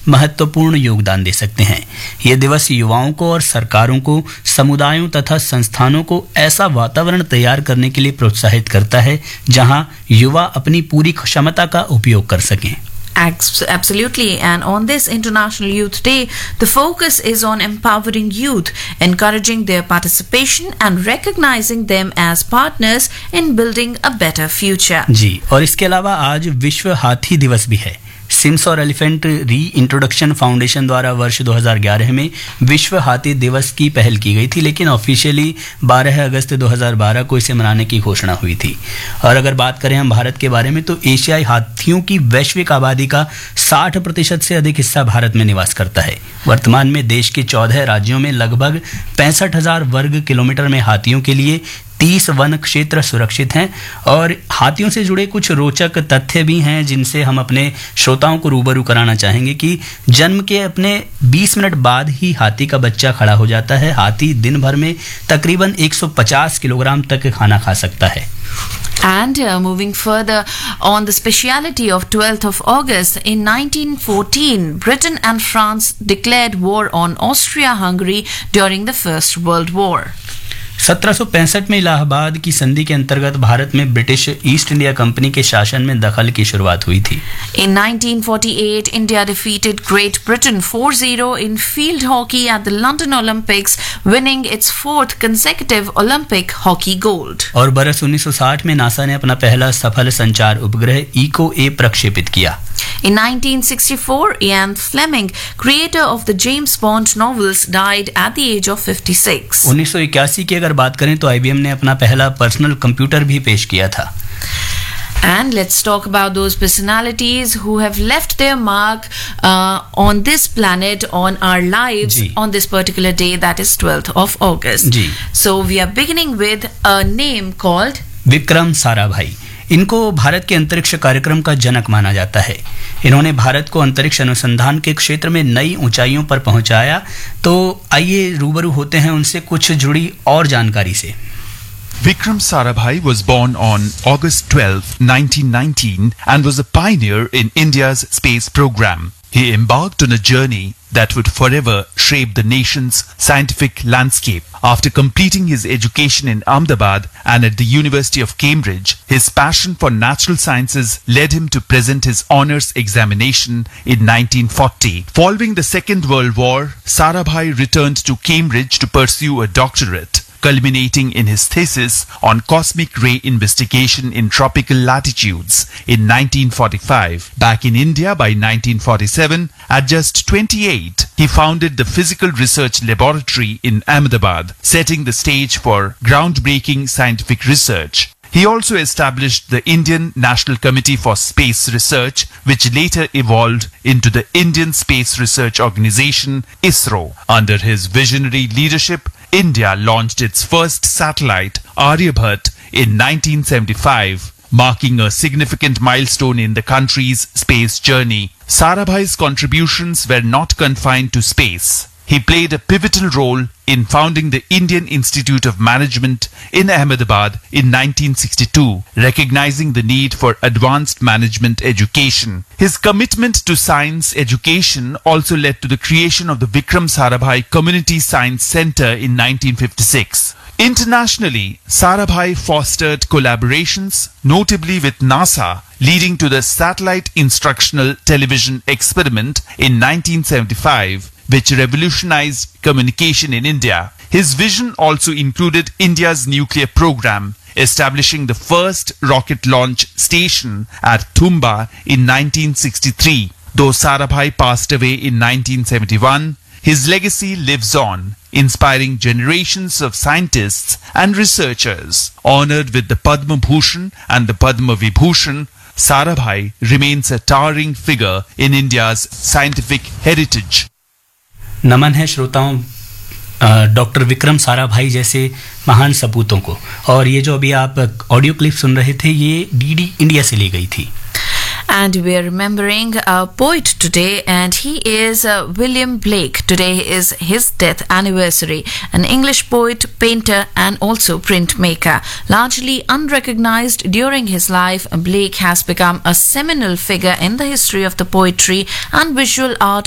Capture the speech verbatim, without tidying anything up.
महत्वपूर्ण योगदान दे सकते हैं। ये दिवस युवाओं को और सरकारों को समुदायों तथा संस्थानों को ऐसा वातावरण तैयार करने के लिए प्रोत्साहित करता है जहां युवा अपनी पूरी क्षमता का उपयोग कर सकें। Absolutely, and on this International Youth Day, the focus is on empowering youth, encouraging their participation and recognizing them as partners in building a better future. जी, और इसके अलावा आज विश्व हाथी दिवस भी है। सिम्स और एलिफेंट री इंट्रोडक्शन फाउंडेशन द्वारा वर्ष दो हज़ार ग्यारह में विश्व हाथी दिवस की पहल की गई थी, लेकिन ऑफिशियली बारह अगस्त दो हज़ार बारह को इसे मनाने की घोषणा हुई थी। और अगर बात करें हम भारत के बारे में तो एशियाई हाथियों की वैश्विक आबादी का साठ प्रतिशत से अधिक हिस्सा भारत में निवास करता है। वर्तमान में देश के चौदह राज्यों में लगभग पैंसठ हजार वर्ग किलोमीटर में हाथियों के लिए तीस वन क्षेत्र सुरक्षित हैं। और हाथियों से जुड़े कुछ रोचक तथ्य भी हैं जिनसे हम अपने श्रोताओं को रूबरू कराना चाहेंगे कि जन्म के अपने बीस मिनट बाद ही हाथी का बच्चा खड़ा हो जाता है। हाथी दिन भर में तकरीबन एक सौ पचास किलोग्राम तक खाना खा सकता है। And uh, moving further on the speciality of twelfth of August, in nineteen fourteen, Britain and France declared war on Austria-Hungary during the First World War. सत्रह सौ पैंसठ में इलाहाबाद की संधि के अंतर्गत भारत में ब्रिटिश ईस्ट इंडिया कंपनी के शासन में दखल की शुरुआत हुई थी। In nineteen forty-eight, India defeated Great Britain four zero in field hockey at the London Olympics, winning its fourth consecutive Olympic hockey gold. और बरस उन्नीस सौ साठ में नासा ने अपना पहला सफल संचार उपग्रह इको ए प्रक्षेपित किया। In nineteen sixty-four, Ian Fleming, creator of the James Bond novels, died at the age of fifty-six. उन्नीस सौ इक्यासी की अगर बात करें तो आईबीएम ने अपना पहला पर्सनल कंप्यूटर भी पेश किया था। And let's talk about those personalities who have left their mark uh, on this planet, on our lives, ji. on this particular day, that is twelfth of August. Ji. So we are beginning with a name called Vikram Sarabhai. इनको भारत के अंतरिक्ष कार्यक्रम का जनक माना जाता है। इन्होंने भारत को अंतरिक्ष अनुसंधान के क्षेत्र में नई ऊंचाइयों पर पहुंचाया। तो आइए रूबरू होते हैं उनसे कुछ जुड़ी और जानकारी से। Vikram Sarabhai was born on August twelfth, nineteen nineteen and was a pioneer in India's space program. He embarked on a journey that would forever shape the nation's scientific landscape. After completing his education in Ahmedabad and at the University of Cambridge, his passion for natural sciences led him to present his honours examination in nineteen forty. Following the Second World War, Sarabhai returned to Cambridge to pursue a doctorate, culminating in his thesis on cosmic ray investigation in tropical latitudes in nineteen forty-five. Back in India by nineteen forty-seven, at just twenty-eight, he founded the Physical Research Laboratory in Ahmedabad, setting the stage for groundbreaking scientific research. He also established the Indian National Committee for Space Research, which later evolved into the Indian Space Research Organisation, ISRO. Under his visionary leadership, India launched its first satellite, Aryabhat, in nineteen seventy-five, marking a significant milestone in the country's space journey. Sarabhai's contributions were not confined to space. He played a pivotal role in founding the Indian Institute of Management in Ahmedabad in nineteen sixty-two, recognizing the need for advanced management education. His commitment to science education also led to the creation of the Vikram Sarabhai Community Science Centre in nineteen fifty-six. Internationally, Sarabhai fostered collaborations, notably with NASA, leading to the Satellite Instructional Television Experiment in nineteen seventy-five, which revolutionized communication in India. His vision also included India's nuclear program, establishing the first rocket launch station at Thumba in nineteen sixty-three. Though Sarabhai passed away in nineteen seventy-one, his legacy lives on, inspiring generations of scientists and researchers. Honored with the Padma Bhushan and the Padma Vibhushan, Sarabhai remains a towering figure in India's scientific heritage. नमन है श्रोताओं doctor Vikram Sarabhai जैसे महान सपूतों को। और ये जो अभी आप ऑडियो क्लिप सुन रहे थे ये डीडी इंडिया से ली गई थी। And we are remembering a poet today, and he is uh, William Blake. Today is his death anniversary. An English poet, painter, and also printmaker. Largely unrecognized during his life, Blake has become a seminal figure in the history of the poetry and visual art